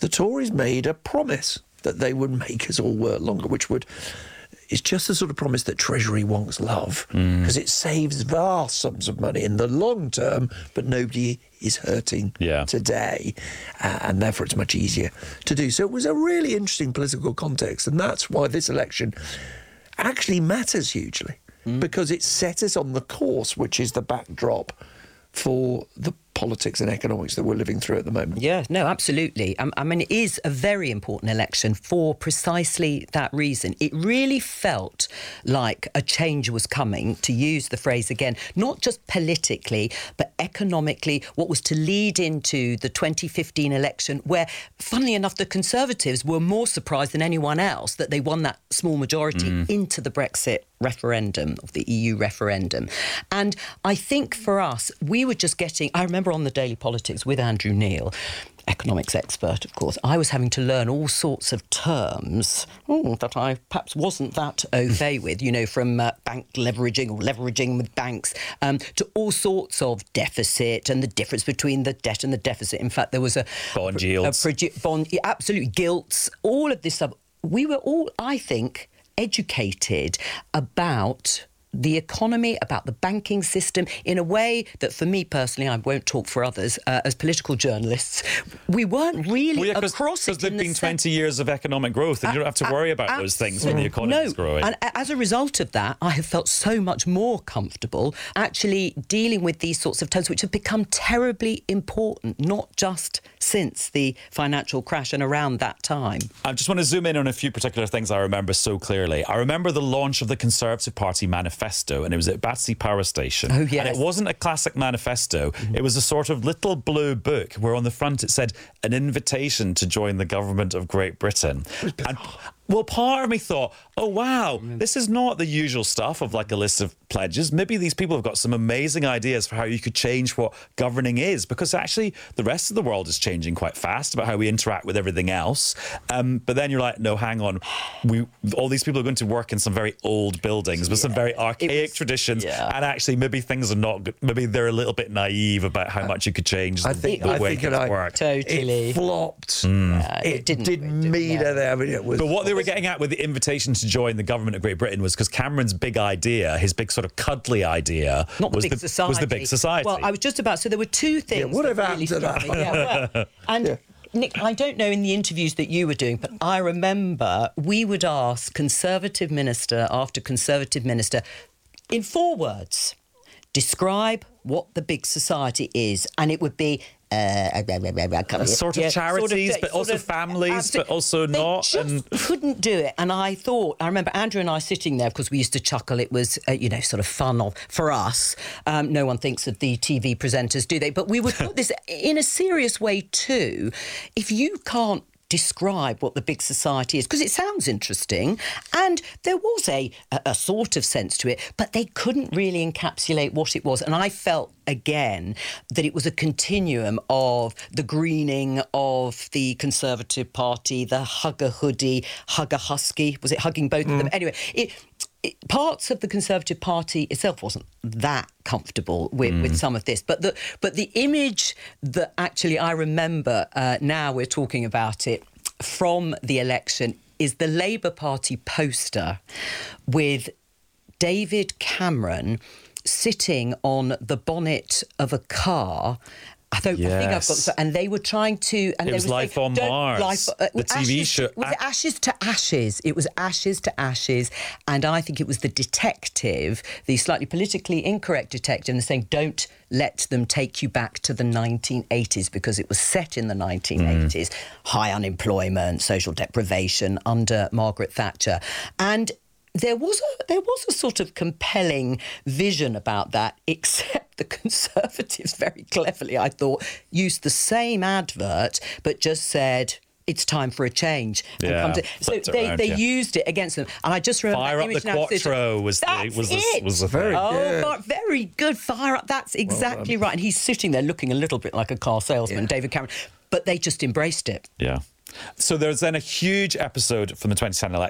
the Tories made a promise that they would make us all work longer, which is just the sort of promise that Treasury wonks love, because it saves vast sums of money in the long term, but nobody is hurting today, and therefore it's much easier to do. So it was a really interesting political context, and that's why this election actually matters hugely, because it set us on the course, which is the backdrop for the politics and economics that we're living through at the moment. Yeah, no, absolutely. I mean, it is a very important election for precisely that reason. It really felt like a change was coming, to use the phrase again, not just politically, but economically, what was to lead into the 2015 election, where, funnily enough, the Conservatives were more surprised than anyone else that they won that small majority into the Brexit referendum, of the EU referendum. And I think for us, we were just getting... I remember on the Daily Politics with Andrew Neil, economics expert, of course, I was having to learn all sorts of terms that I perhaps wasn't that au fait with, from bank leveraging or leveraging with banks to all sorts of deficit and the difference between the debt and the deficit. In fact, there was a... Bond yields. Absolutely, gilts, all of this stuff. We were all, I think, educated about the economy, about the banking system, in a way that, for me personally, I won't talk for others, as political journalists, we weren't really across it. Because there've been 20 years of economic growth, and you don't have to worry about those things when the economy is growing. And as a result of that, I have felt so much more comfortable actually dealing with these sorts of terms, which have become terribly important, not just since the financial crash and around that time. I just want to zoom in on a few particular things I remember so clearly. I remember the launch of the Conservative Party manifesto, and it was at Battersea Power Station. Oh, yes. And it wasn't a classic manifesto. It was a sort of little blue book where on the front it said, an invitation to join the government of Great Britain. And, well, part of me thought, oh, wow, this is not the usual stuff of like a list of pledges. Maybe these people have got some amazing ideas for how you could change what governing is, because actually the rest of the world is changing quite fast about how we interact with everything else. But then you're like, no, hang on. All these people are going to work in some very old buildings with some very archaic traditions. And actually maybe things are not good. Maybe they're a little bit naive about how much you could change the way things work. Totally. It flopped. It didn't meter there. I mean, it was... But what they were getting at with the invitation to join the government of Great Britain was because Cameron's big idea, his big sort of cuddly idea, was the big society. Well, I was just about... So there were two things... Yeah, what happened to that? And... Nick, I don't know in the interviews that you were doing, but I remember we would ask Conservative minister after Conservative minister, in 4 words, describe what the big society is, and it would be sort of charities, but also families, but also not. They just couldn't do it. And I remember Andrew and I sitting there, because we used to chuckle. It was, sort of fun for us. No one thinks of the TV presenters, do they? But we would put this in a serious way too. If you can't describe what the big society is, because it sounds interesting, and there was a sort of sense to it, but they couldn't really encapsulate what it was. And I felt, again, that it was a continuum of the greening of the Conservative Party, the hugger-hoodie, hugger-husky. Was it hugging both of them? Anyway, parts of the Conservative Party itself wasn't that comfortable with some of this, but the image that actually I remember, now we're talking about it, from the election is the Labour Party poster with David Cameron sitting on the bonnet of a car. I think I've got... And they were trying to... And it was Life on Mars, the TV show. Was it Ashes to Ashes? It was Ashes to Ashes. And I think it was the detective, the slightly politically incorrect detective, and saying, don't let them take you back to the 1980s, because it was set in the 1980s. High unemployment, social deprivation under Margaret Thatcher. And there was a sort of compelling vision about that, except the Conservatives very cleverly, I thought, used the same advert but just said, it's time for a change. Yeah, so they used it against them. And I just remember... Fire Up the Quattro was the very good. Very good. Fire Up, that's exactly right. And he's sitting there looking a little bit like a car salesman, David Cameron. But they just embraced it. Yeah. So there's then a huge episode from the 2010 election